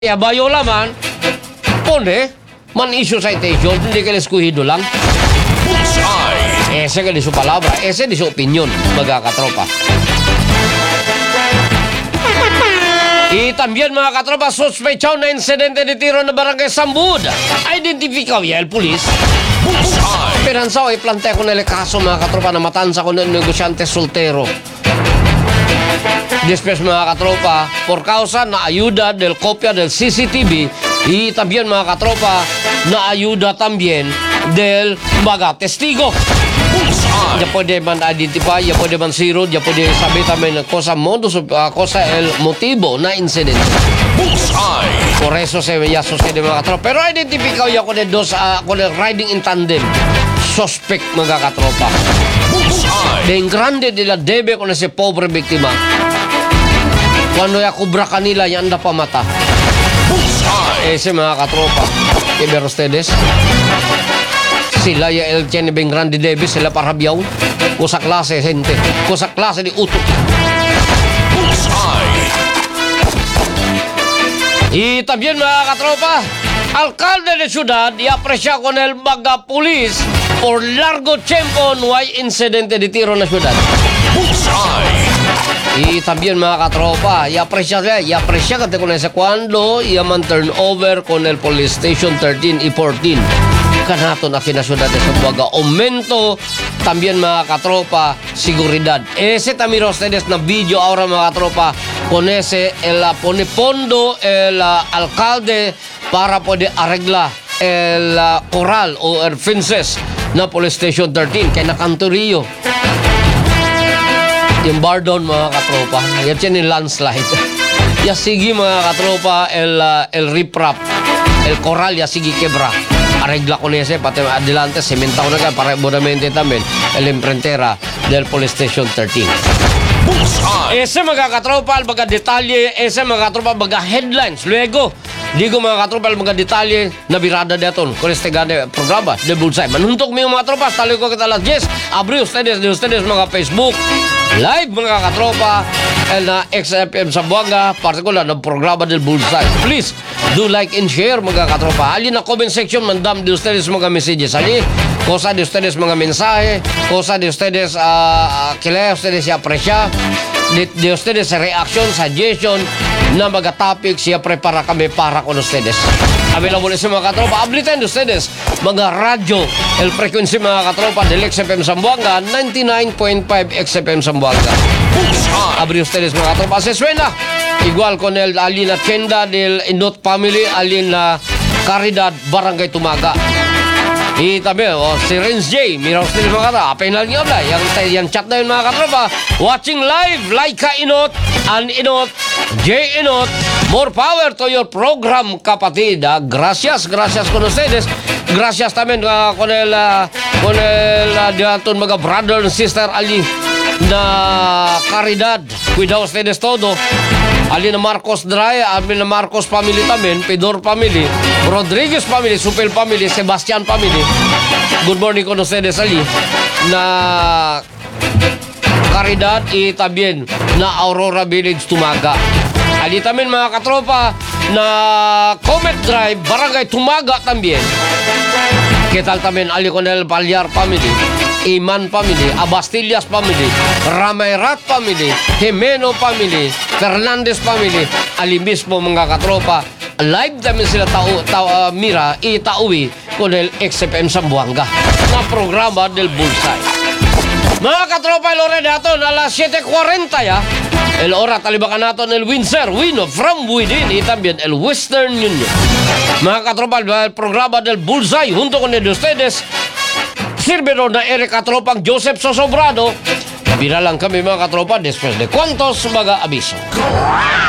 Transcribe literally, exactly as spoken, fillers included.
Ya, Bayola man, pone, man issue citation, hindi ka eskuhido lang. Ese ka di su palabra, ese di su opinion, mga katropa. Y también, mga katropa, sospechado na insidente de tiro na barangay Sambud. Identificado ya el pulis. Esperanza, ay plantea ko na el kaso, mga katropa, na matansa ko na negosyante soltero. Después, mga katropa, por causa na ayuda del copia del C C T V y también, mga katropa, na ayuda también del mga testigo. Ya puede man identify, ya puede man zero, ya puede saber también cosa modus, uh, cosa el motivo na incidente. Por eso se veía sucede, mga katropa. Pero identificado ya con el dos, uh, con el riding in tandem. Suspect, mga katropa. Den grande de la debe con ese pobre víctima. Cuando ya cubra kanila, ya anda pa mata. Ese, mga katropa. ¿Qué ver ustedes? Sila ya el tiene ben grande debe, sila parabiyaw. Cosa klase, gente. Cosa klase de uto. Y también, mga katropa, alcalde de ciudad y aprecia con el baga pulis por largo tiempo no hay incidente de tiro en la ciudad. Y también, mga katropa, y aprecia, y aprecia con ese cuando yaman turn over con el police station thirteen y fourteen. Kanato na kinasudat sa baga aumento también, mga katropa, seguridad. Ese también ustedes na video ahora, mga katropa, con ese el pone fondo el uh, alcalde para poder arreglar el uh, coral o el fences na police station thirteen kay nakanturillo. Yung bar down, mga katropa, yan siya yung landslide. Ya sige, mga katropa, el, uh, el riprap, el coral, ya sige quebra. Arregla con ese, pati adelante, sementa ko na ka, para bonamente también, el imprentera del police station thirteen. Ese, mga katropa, mga detalye, ese, mga katropa, mga headlines, luego, digo, mga katropa, mga detalye na birada deton con este gane programa de Bullseye. Manuntok mo yung mga tropas, talo ko kita las diez, abri ustedes, de ustedes, mga Facebook Live, mga katropa, el na X F M Zamboanga, partikular ng programa del Bullseye. Please, do like and share, mga katropa. Ali na comment section, mandam de ustedes mga messages. Ali, cosa de ustedes mga mensaje, cosa de ustedes, uh, que le ustedes se aprecia, de, de ustedes reaction, suggestion, na mga topic, siya prepara kami para con ustedes. Available sa mga katropa. Ablitan de ustedes, mga radyo, el frequency, mga katropa, del X F M Zamboanga, ninety-nine point five X F M Zamboanga. Abri ustedes, mga katropa. Se suena, igual con el Alina Tienda del Indot Family, Alina Caridad, Barangay Tumaga. Y también, oh, si Renz J, mira ustedes, mga katropa, penal niyo habla, yang, yang chat na yun, mga katropa, watching live, Laika Inot, An Inot, J Inot, more power to your program, kapatid. Ah. Gracias, gracias con ustedes. Gracias también uh, con el, uh, con el, uh, diaton mga brother and sister Ali na Caridad. Cuida ustedes todo. Ali na Marcos Dray, Ali na Marcos family también, Pedor family, Rodriguez family, Supel family, Sebastian family. Good morning con ustedes, Ali. Na Caridad y también na Aurora Village, Tumaga. Ali también, mga katropa, na Comet Drive, Barangay Tumaga también. ¿Qué tal también Ali con el Palyar family, Iman family, Abastillas family, Ramayrat family, Jimeno family, Fernandez family, Ali mismo, mga katropa, live también sila tao, tao, uh, mira y tauwi con el X F M Zamboanga na programa del Bullseye. Mga katropa, el hora natin a las siete cuarenta ya. El hora talibakan natin el Windsor, Wino from within y también el Western Union. Mga katropa, el programa del Bullseye junto con el de ustedes, servidor na Eric Katropang Joseph Sosobrado. Bira lang kami, mga katropa, después de cuantos mga abiso.